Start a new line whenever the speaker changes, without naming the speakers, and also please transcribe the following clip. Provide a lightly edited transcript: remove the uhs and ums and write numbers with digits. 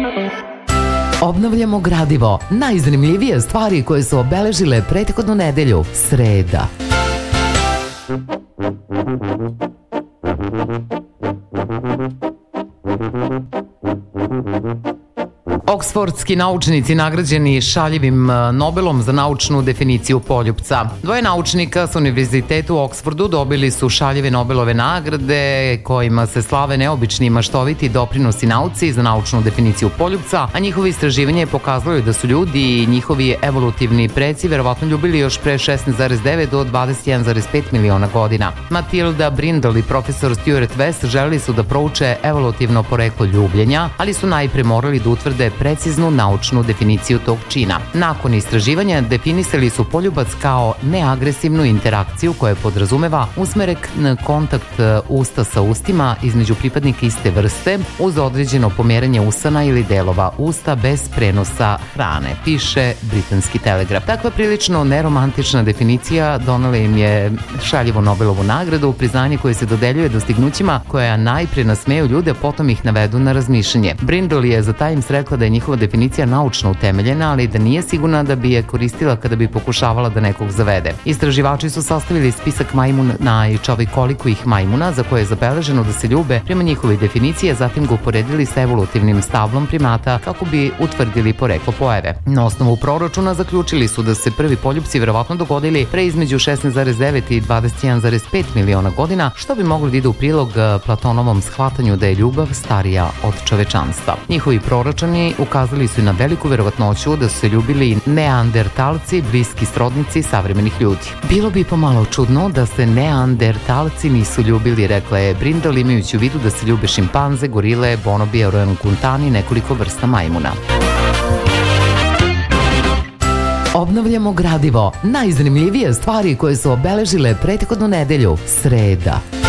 Obnavljamo gradivo. Najzanimljivije stvari koje su obeležile prethodnu nedelju. Sreda. Oksfordski naučnici nagrađeni šaljivim Nobelom za naučnu definiciju poljupca. Dvoje naučnika sa Univerzitetu u Oksfordu dobili su šaljive Nobelove nagrade kojima se slave neobični i maštoviti doprinosi nauci za naučnu definiciju poljupca, a njihovo istraživanje je pokazalo da su ljudi i njihovi evolutivni preci verovatno ljubili još pre 16,9 do 21,5 miliona godina. Matilda Brindle i profesor Stuart West želeli su da prouče evolutivno poreklo ljubljenja, ali su najpre morali da utvrde preciznu naučnu definiciju tog čina. Nakon istraživanja definisali su poljubac kao neagresivnu interakciju koja podrazumeva usmerek na kontakt usta sa ustima između pripadnika iste vrste uz određeno pomeranje usana ili delova usta bez prenosa hrane, piše Britanski Telegraf. Takva prilično neromantična definicija donela im je šaljivu Nobelovu nagradu, priznanje koje se dodeljuje dostignućima koja najpre nasmeju ljude, potom ih navedu na razmišljanje. Brindle je za Times rekla da je njihova definicija naučno utemeljena, ali da nije sigurna da bi je koristila kada bi pokušavala da nekog zavede. Istraživači su sastavili spisak majmuna i čovjekolikih majmuna za koje je zabeleženo da se ljube prema njihovoj definiciji, a zatim ga uporedili sa evolutivnim stablom primata kako bi utvrdili poreklo pojave. Na osnovu proračuna zaključili su da se prvi poljupci verovatno dogodili pre između 16,9 i 21,5 miliona godina, što bi moglo da ide u prilog Platonovom shvatanju da je ljubav starija od čovečanstva. Njihovi proračuni ukazali su na veliku verovatnoću da su se ljubili neandertalci, bliski srodnici savremenih ljudi. Bilo bi pomalo čudno da se neandertalci nisu ljubili, rekla je Brindle, imajući u vidu da se ljube šimpanze, gorile, bonobije, orangutani, nekoliko vrsta majmuna. Obnavljamo gradivo. Najzanimljivije stvari koje su obeležile prethodnu nedelju. Sreda.